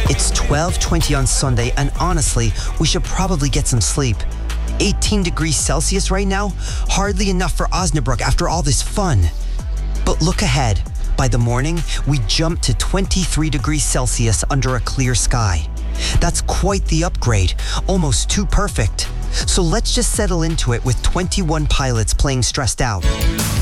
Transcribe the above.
It's 12:20 on Sunday, and honestly, we should probably get some sleep. 18 degrees Celsius right now? Hardly enough for Osnabrück after all this fun. But look ahead. By the morning, we jump to 23 degrees Celsius under a clear sky. That's quite the upgrade, almost too perfect. So let's just settle into it with 21 pilots playing stressed out.